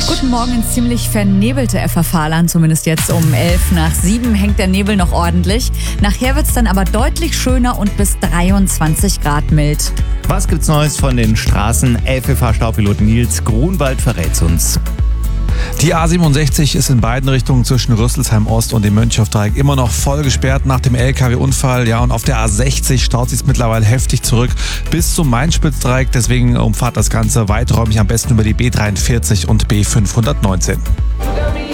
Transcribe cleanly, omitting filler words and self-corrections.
Guten Morgen ins ziemlich vernebelte FH-Fahrland, zumindest jetzt um 6:11 hängt der Nebel noch ordentlich. Nachher wird's dann aber deutlich schöner und bis 23 Grad mild. Was gibt's Neues von den Straßen? LFFH-Staupilot Nils Grunwald verrät's uns. Die A67 ist in beiden Richtungen zwischen Rüsselsheim Ost und dem Mönchhoff-Dreieck immer noch voll gesperrt nach dem LKW-Unfall. Ja, und auf der A60 staut sich mittlerweile heftig zurück bis zum Main-Spitz-Dreieck. Deswegen umfahrt das Ganze weiträumig am besten über die B43 und B519.